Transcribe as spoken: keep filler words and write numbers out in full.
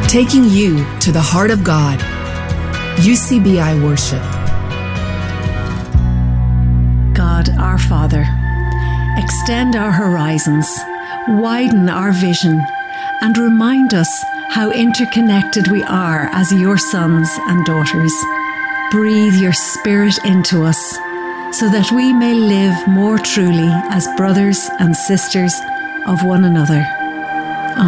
taking you to the heart of God. U C B I Worship. God, our Father, extend our horizons, widen our vision, and remind us how interconnected we are as your sons and daughters. Breathe your Spirit into us so that we may live more truly as brothers and sisters of one another.